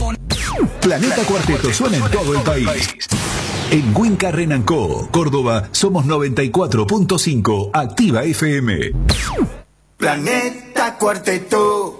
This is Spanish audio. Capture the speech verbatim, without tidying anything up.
Planeta Cuarteto suena en todo el país. En Winca Renancó, Córdoba, somos noventa y cuatro punto cinco, Activa F M. Planeta Cuarteto.